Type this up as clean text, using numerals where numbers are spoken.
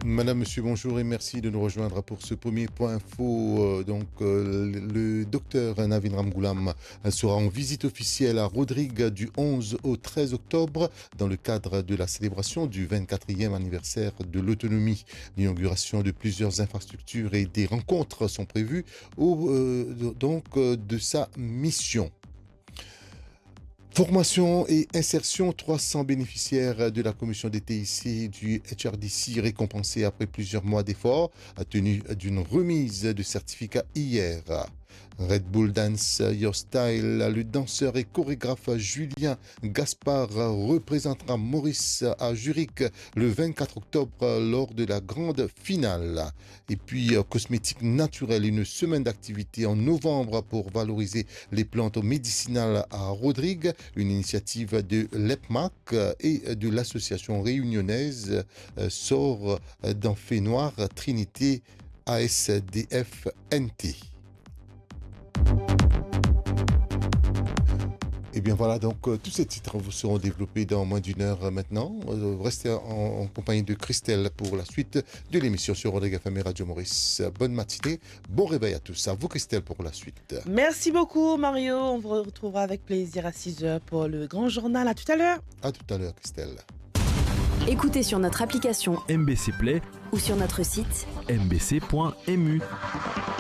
Madame, Monsieur, bonjour et merci de nous rejoindre pour ce premier point info. Le docteur Navin Ramgoolam sera en visite officielle à Rodrigue du 11 au 13 octobre dans le cadre de la célébration du 24e anniversaire de l'autonomie. L'inauguration de plusieurs infrastructures et des rencontres sont prévues de sa mission. Formation et insertion, 300 bénéficiaires de la commission des TIC du HRDC récompensés après plusieurs mois d'efforts, tenue d'une remise de certificats hier. Red Bull Dance Your Style, le danseur et chorégraphe Julien Gaspard représentera Maurice à Zurich le 24 octobre lors de la grande finale. Et puis, cosmétiques naturels, une semaine d'activité en novembre pour valoriser les plantes médicinales à Rodrigue, une initiative de l'EPMAC et de l'association réunionnaise Sort d'Enfait Noir Trinité ASDF-NT. Et bien voilà, donc tous ces titres vous seront développés dans moins d'une heure maintenant. Restez en compagnie de Christelle pour la suite de l'émission sur Rodrigue FM et Radio Maurice. Bonne matinée, bon réveil à tous. À vous Christelle pour la suite. Merci beaucoup Mario, on vous retrouvera avec plaisir à 6h pour le grand journal. À tout à l'heure. À tout à l'heure Christelle. Écoutez sur notre application MBC Play ou sur notre site mbc.mu.